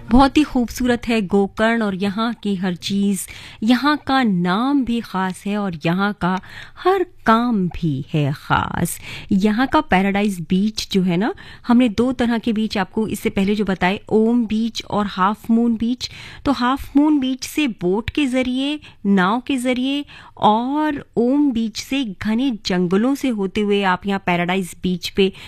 बहुत ही खूबसूरत है गोकर्ण और यहाँ की हर चीज़, यहाँ का नाम भी ख़ास है और यहाँ का हर काम भी है ख़ास। यहाँ का पैराडाइज बीच जो है ना, हमने दो तरह के बीच आपको इससे पहले जो बताए, ओम बीच और हाफ मून बीच। तो हाफ मून बीच से बोट के ज़रिए, नाव के ज़रिए और ओम बीच से घने जंगलों से होते हुए आप यहाँ पैराडाइज बीच पे